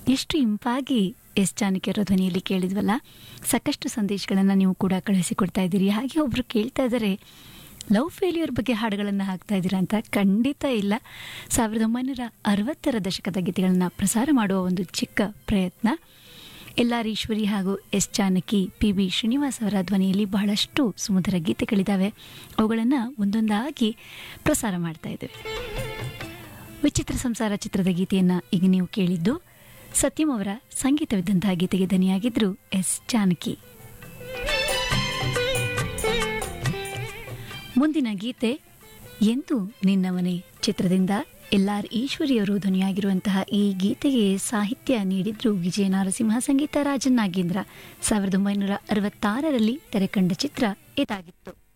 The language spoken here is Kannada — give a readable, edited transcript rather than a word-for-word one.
ಎಷ್ಟು ಇಂಪಾಗಿ ಎಸ್ ಜಾನಕಿ ಅವರ ಧ್ವನಿಯಲ್ಲಿ ಕೇಳಿದ್ವಲ್ಲ. ಸಾಕಷ್ಟು ಸಂದೇಶಗಳನ್ನು ನೀವು ಕೂಡ ಕಳಿಸಿಕೊಡ್ತಾ ಇದ್ದೀರಿ. ಹಾಗೆ ಒಬ್ರು ಕೇಳ್ತಾ ಇದ್ದಾರೆ, ಲವ್ ಫೇಲ್ಯೂರ್ ಬಗ್ಗೆ ಹಾಡುಗಳನ್ನು ಹಾಕ್ತಾ ಇದ್ದೀರಾ ಅಂತ. ಖಂಡಿತ ಇಲ್ಲ. 1960ರ ದಶಕದ ಗೀತೆಗಳನ್ನು ಪ್ರಸಾರ ಮಾಡುವ ಒಂದು ಚಿಕ್ಕ ಪ್ರಯತ್ನ. ಎಲ್.ಆರ್. ಈಶ್ವರಿ ಹಾಗೂ ಎಸ್ ಜಾನಕಿ, ಪಿ.ಬಿ. ಶ್ರೀನಿವಾಸ್ ಅವರ ಧ್ವನಿಯಲ್ಲಿ ಬಹಳಷ್ಟು ಸುಮಧುರ ಗೀತೆಗಳಿದ್ದಾವೆ. ಅವುಗಳನ್ನು ಒಂದೊಂದಾಗಿ ಪ್ರಸಾರ ಮಾಡ್ತಾ ಇದ್ದೇವೆ. ವಿಚಿತ್ರ ಸಂಸಾರ ಚಿತ್ರದ ಗೀತೆಯನ್ನು ಈಗ ನೀವು ಕೇಳಿದ್ದು. ಸತ್ಯಂ ಅವರ ಸಂಗೀತವಿದ್ದಂತಹ ಗೀತೆಗೆ ದನಿಯಾಗಿದ್ರು ಎಸ್ ಜಾನಕಿ. ಮುಂದಿನ ಗೀತೆ ಎಂದು ನಿನ್ನವನೇ ಚಿತ್ರದಿಂದ ಎಲ್.ಆರ್. ಈಶ್ವರಿಯವರು ಧ್ವನಿಯಾಗಿರುವಂತಹ ಈ ಗೀತೆಗೆ ಸಾಹಿತ್ಯ ನೀಡಿದ್ರು ವಿಜಯ ನರಸಿಂಹ, ಸಂಗೀತ ರಾಜನ್ ನಾಗೇಂದ್ರ. 1966ರಲ್ಲಿ ತೆರೆಕಂಡ ಚಿತ್ರ ಇದಾಗಿತ್ತು.